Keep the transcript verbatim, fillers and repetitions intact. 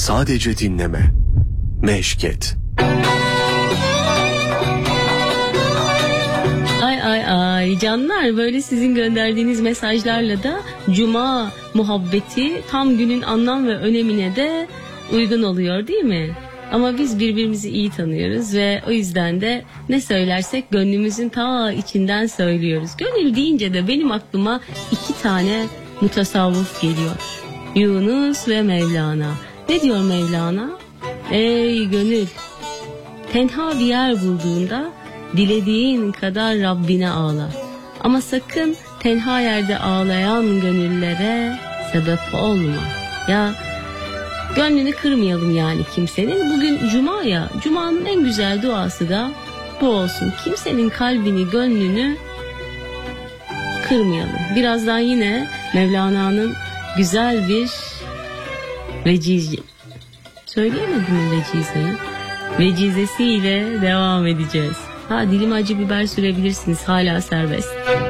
Sadece dinleme. Meşket. Ay ay ay canlar, böyle sizin gönderdiğiniz mesajlarla da Cuma muhabbeti tam günün anlam ve önemine de uygun oluyor değil mi? Ama biz birbirimizi iyi tanıyoruz ve o yüzden de ne söylersek gönlümüzün ta içinden söylüyoruz. Gönül deyince de benim aklıma iki tane mutasavvıf geliyor. Yunus ve Mevlana. Ne diyor Mevlana? Ey gönül, tenha bir yer bulduğunda dilediğin kadar Rabbine ağla. Ama sakın tenha yerde ağlayan gönüllere sebep olma. Ya gönlünü kırmayalım yani kimsenin. Bugün Cuma ya, Cuma'nın en güzel duası da bu olsun. Kimsenin kalbini, gönlünü kırmayalım. Birazdan yine Mevlana'nın güzel bir veciz, söyleyemedim mi vecizeyi? Vecizesiyle devam edeceğiz. Ha, dilime acı biber sürebilirsiniz, hala serbest.